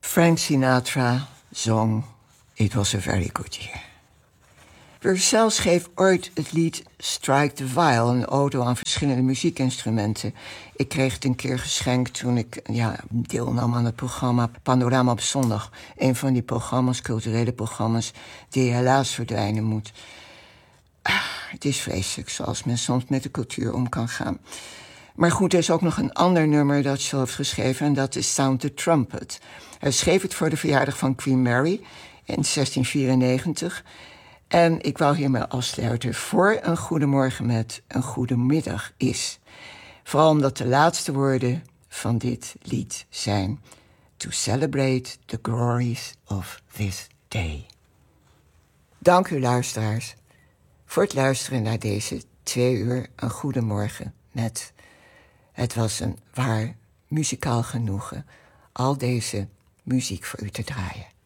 Frank Sinatra zong It Was a Very Good Year. Purcell schreef ooit het lied Strike the Viol, een ode aan verschillende muziekinstrumenten. Ik kreeg het een keer geschenkt toen ik deelnam aan het programma Panorama op zondag. Een van die programma's, culturele programma's, die helaas verdwijnen moet. Het is vreselijk zoals men soms met de cultuur om kan gaan. Maar goed, er is ook nog een ander nummer dat Shaw heeft geschreven en dat is Sound the Trumpet. Hij schreef het voor de verjaardag van Queen Mary in 1694. En ik wou hiermee afsluiten voor een goedemorgen met een goedemiddag is. Vooral omdat de laatste woorden van dit lied zijn: To celebrate the glories of this day. Dank u luisteraars voor het luisteren naar deze 2 uur een goedemorgen met. Het was een waar muzikaal genoegen al deze muziek voor u te draaien.